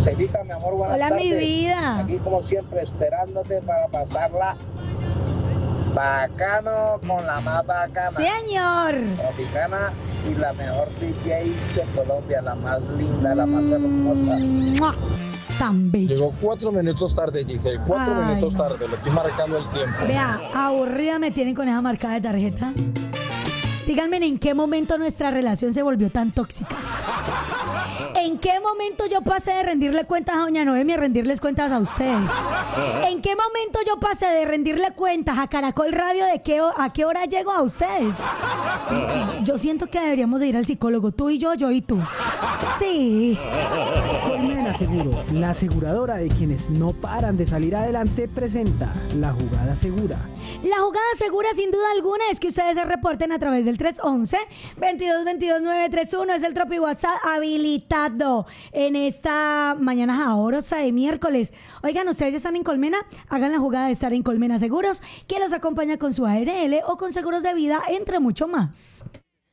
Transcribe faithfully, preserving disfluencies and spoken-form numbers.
Celita, mi amor, buenas Hola, tardes. mi vida. Aquí como siempre esperándote para pasarla bacano con la más bacana. Señor. Tropicana y la mejor D J de Colombia, la más linda, la más hermosa. ¡Mua! Tan bello. Llegó cuatro minutos tarde, Giselle. Cuatro Ay, minutos no. tarde. Le estoy marcando el tiempo. Vea, aburrida me tienen con esa marcada de tarjeta. Díganme en qué momento nuestra relación se volvió tan tóxica. ¿En qué momento yo pasé de rendirle cuentas a doña Noemia a rendirles cuentas a ustedes? ¿En qué momento yo pasé de rendirle cuentas a Caracol Radio de qué, a qué hora llego a ustedes? Yo siento que deberíamos de ir al psicólogo, tú y yo, yo y tú. Sí. Colmena Seguros, la aseguradora de quienes no paran de salir adelante, presenta La Jugada Segura. La jugada segura, sin duda alguna, es que ustedes se reporten a través del tres once, veintidós veintidós, nueve treinta y uno. Es el Tropi WhatsApp habilitado en esta mañana saborosa de miércoles. Oigan, ustedes ya están en Colmena, hagan la jugada de estar en Colmena Seguros, que los acompaña con su A R L o con seguros de vida, entre mucho más.